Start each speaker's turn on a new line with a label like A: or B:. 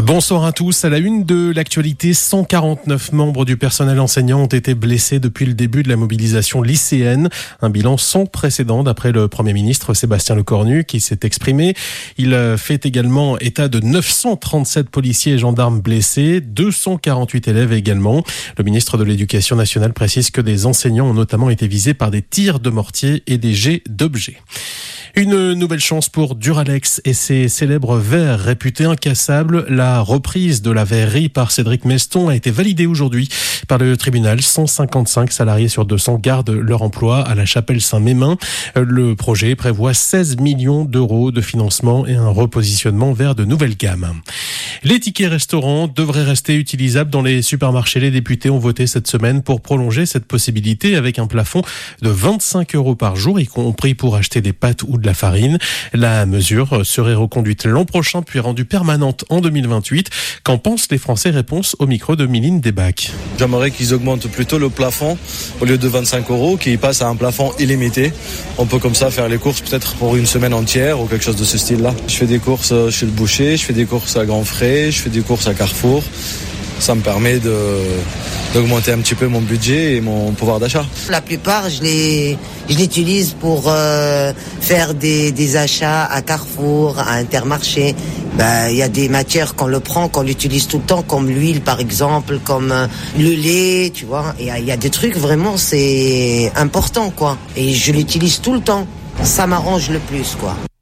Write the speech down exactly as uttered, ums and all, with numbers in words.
A: Bonsoir à tous. À la une de l'actualité, cent quarante-neuf membres du personnel enseignant ont été blessés depuis le début de la mobilisation lycéenne. Un bilan sans précédent d'après le Premier ministre Sébastien Lecornu qui s'est exprimé. Il fait également état de neuf cent trente-sept policiers et gendarmes blessés, deux cent quarante-huit élèves également. Le ministre de l'Éducation nationale précise que des enseignants ont notamment été visés par des tirs de mortier et des jets d'objets. Une nouvelle chance pour Duralex et ses célèbres verres réputés incassables. La reprise de la verrerie par Cédric Meston a été validée aujourd'hui par le tribunal. cent cinquante-cinq salariés sur deux cents gardent leur emploi à la chapelle Saint-Mémin. Le projet prévoit seize millions d'euros de financement et un repositionnement vers de nouvelles gammes. Les tickets restaurants devraient rester utilisables dans les supermarchés. Les députés ont voté cette semaine pour prolonger cette possibilité avec un plafond de vingt-cinq euros par jour, y compris pour acheter des pâtes ou de la farine. La mesure serait reconduite l'an prochain puis rendue permanente en deux mille vingt-huit. Qu'en pensent les Français? Réponse au micro de Mylène Debac.
B: J'aimerais qu'ils augmentent plutôt le plafond au lieu de vingt-cinq euros, qu'ils passent à un plafond illimité. On peut comme ça faire les courses peut-être pour une semaine entière ou quelque chose de ce style-là. Je fais des courses chez le boucher, je fais des courses à Grand Frais, je fais des courses à Carrefour. Ça me permet de, d'augmenter un petit peu mon budget et mon pouvoir d'achat.
C: La plupart, je les, je l'utilise pour euh, faire des, des achats à Carrefour, à Intermarché. Ben, il y a des matières qu'on le prend, qu'on l'utilise tout le temps, comme l'huile par exemple, comme euh, le lait, tu vois. Et il y a des trucs vraiment, c'est important, quoi. Et je l'utilise tout le temps. Ça m'arrange le plus, quoi.